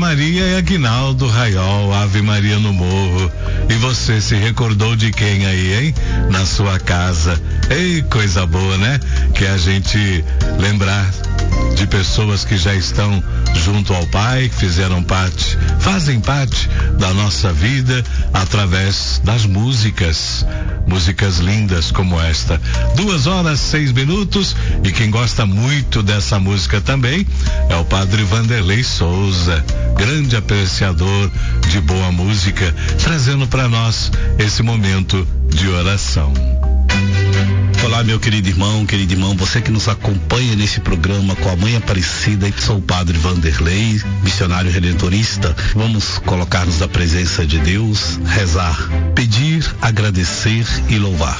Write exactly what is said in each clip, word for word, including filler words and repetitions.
Maria e Aguinaldo Raiol, Ave Maria no Morro. E você se recordou de quem aí, hein? Na sua casa. Ei, coisa boa, né? Que a gente lembrar de pessoas que já estão junto ao Pai, que fizeram parte, fazem parte da nossa vida através das músicas. Músicas lindas como esta. Duas horas, seis minutos. E quem gosta muito dessa música também é o Padre Vanderlei Souza, grande apreciador de boa música, trazendo para nós esse momento de oração. Olá, meu querido irmão, querido irmão, você que nos acompanha nesse programa com a Mãe Aparecida. Sou o Padre Vanderlei, missionário redentorista. Vamos colocar-nos na presença de Deus, rezar, pedir, agradecer e louvar.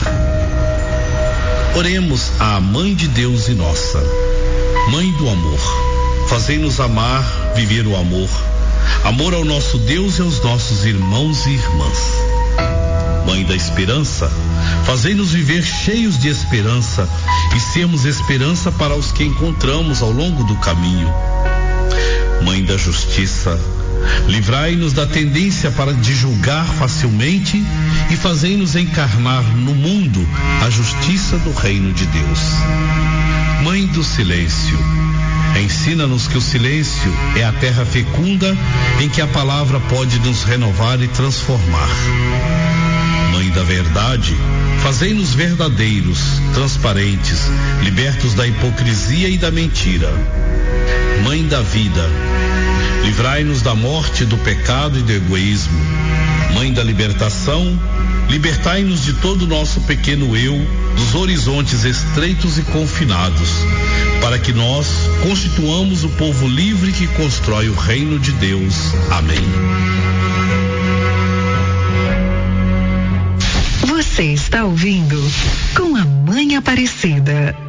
Oremos à Mãe de Deus e nossa, Mãe do amor. Fazei-nos amar, viver o amor, amor ao nosso Deus e aos nossos irmãos e irmãs. Mãe da esperança, fazei-nos viver cheios de esperança e sermos esperança para os que encontramos ao longo do caminho. Mãe da justiça, livrai-nos da tendência para de julgar facilmente e fazei-nos encarnar no mundo a justiça do reino de Deus. Mãe do silêncio, ensina-nos que o silêncio é a terra fecunda em que a palavra pode nos renovar e transformar. Mãe da verdade, fazei-nos verdadeiros, transparentes, libertos da hipocrisia e da mentira. Mãe da vida, livrai-nos da morte, do pecado e do egoísmo. Mãe da libertação, libertai-nos de todo o nosso pequeno eu, dos horizontes estreitos e confinados, para que nós constituamos o povo livre que constrói o reino de Deus. Amém. Você está ouvindo Com a Mãe Aparecida.